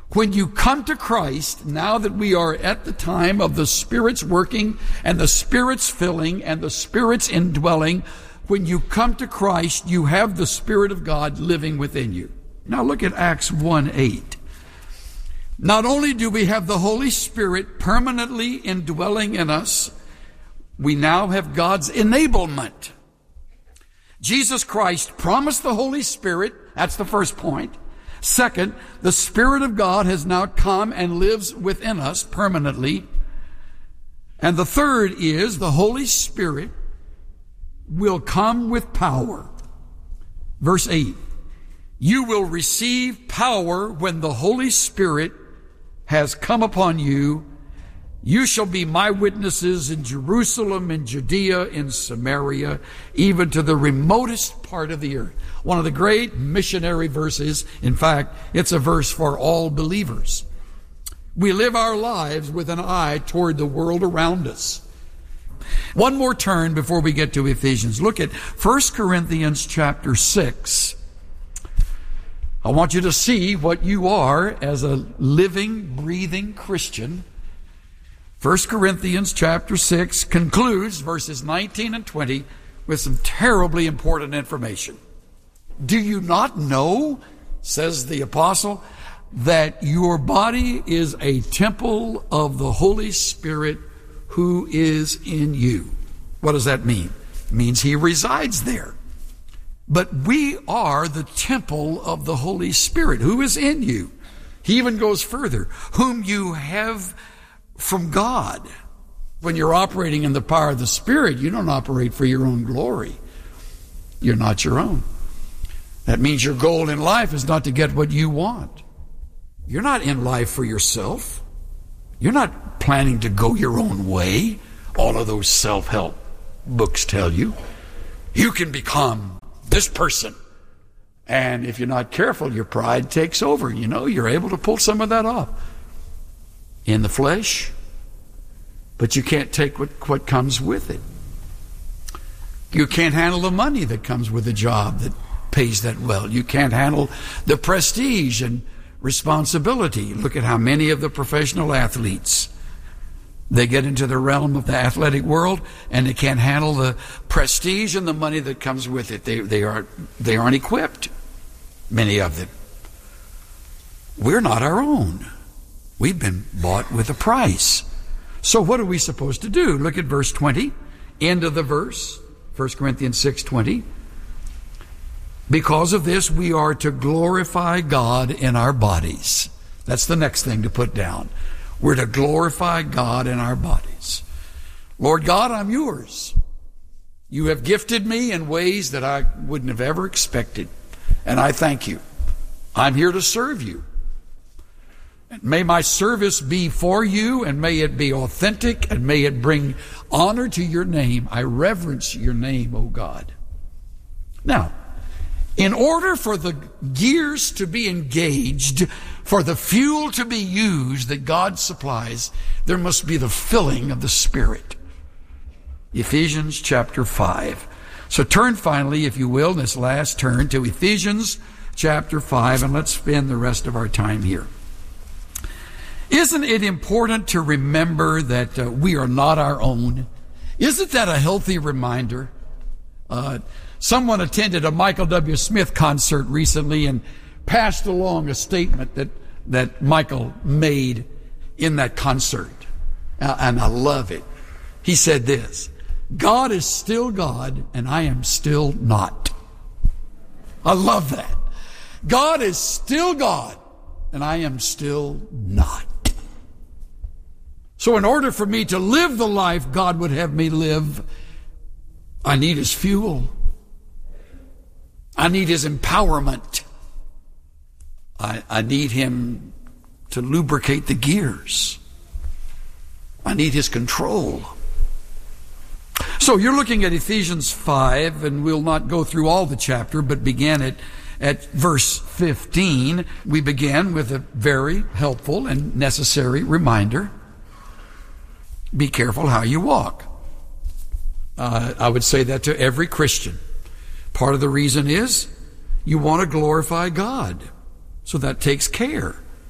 When you come to Christ, now that we are at the time of the Spirit's working and the Spirit's filling and the Spirit's indwelling, when you come to Christ, you have the Spirit of God living within you. Now look at Acts 1:8. Not only do we have the Holy Spirit permanently indwelling in us, we now have God's enablement. Jesus Christ promised the Holy Spirit. That's the first point. Second, the Spirit of God has now come and lives within us permanently. And the third is the Holy Spirit will come with power. Verse 8, you will receive power when the Holy Spirit has come upon you. You shall be my witnesses in Jerusalem, in Judea, in Samaria, even to the remotest part of the earth. One of the great missionary verses. In fact, it's a verse for all believers. We live our lives with an eye toward the world around us. One more turn before we get to Ephesians. Look at 1 Corinthians chapter 6. I want you to see what you are as a living, breathing Christian. 1 Corinthians chapter 6 concludes verses 19 and 20 with some terribly important information. Do you not know, says the apostle, that your body is a temple of the Holy Spirit who is in you? What does that mean? It means he resides there. But we are the temple of the Holy Spirit who is in you. He even goes further, whom you have from God. When you're operating in the power of the Spirit, you don't operate for your own glory. You're not your own. That means your goal in life is not to get what you want. You're not in life for yourself. You're not planning to go your own way. All of those self-help books tell you. You can become this person. And if you're not careful, your pride takes over. You know, you're able to pull some of that off in the flesh, but you can't take what comes with it. You can't handle the money that comes with a job that pays that well. You can't handle the prestige and responsibility. Look at how many of the professional athletes, they get into the realm of the athletic world and they can't handle the prestige and the money that comes with it. They aren't equipped, many of them. We're not our own. We've been bought with a price. So what are we supposed to do? Look at verse 20, end of the verse, 1 Corinthians 6:20. Because of this, we are to glorify God in our bodies. That's the next thing to put down. We're to glorify God in our bodies. Lord God, I'm yours. You have gifted me in ways that I wouldn't have ever expected, and I thank you. I'm here to serve you. May my service be for you, and may it be authentic, and may it bring honor to your name. I reverence your name, O God. Now, in order for the gears to be engaged, for the fuel to be used that God supplies, there must be the filling of the Spirit. Ephesians chapter 5. So turn finally, if you will, in this last turn to Ephesians chapter 5, and let's spend the rest of our time here. Isn't it important to remember that we are not our own? Isn't that a healthy reminder? Someone attended a Michael W. Smith concert recently and passed along a statement that Michael made in that concert. And I love it. He said this: God is still God and I am still not. I love that. God is still God and I am still not. So in order for me to live the life God would have me live, I need His fuel. I need His empowerment. I need Him to lubricate the gears. I need His control. So you're looking at Ephesians 5, and we'll not go through all the chapter, but begin at verse 15. We began with a very helpful and necessary reminder. Be careful how you walk. I would say that to every Christian. Part of the reason is you want to glorify God. So that takes care.